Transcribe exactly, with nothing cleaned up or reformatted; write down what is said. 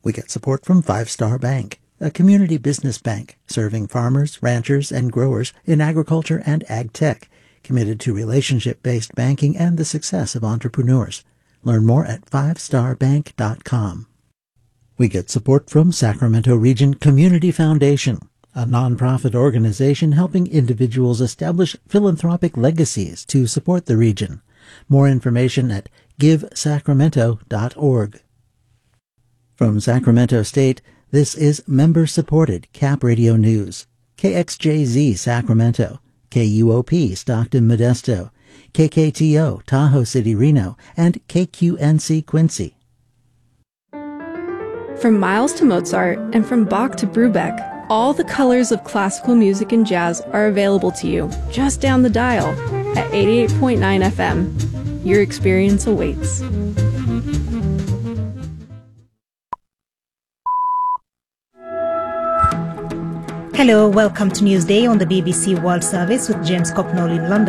We get support from Five Star Bank, a community business bank serving farmers, ranchers, and growers in agriculture and ag tech, committed to relationship-based banking and the success of entrepreneurs. Learn more at five star bank dot com. We get support from Sacramento Region Community Foundation, a nonprofit organization helping individuals establish philanthropic legacies to support the region. More information at give sacramento dot org. From Sacramento State, this is member-supported Cap Radio News. K X J Z Sacramento, K U O P Stockton Modesto, K K T O Tahoe City Reno, and K Q N C Quincy. From Miles to Mozart and from Bach to Brubeck, all the colors of classical music and jazz are available to you just down the dial at eighty-eight point nine F M. Your experience awaits. Hello, welcome to Newsday on the B B C World Service with James Copnall in London.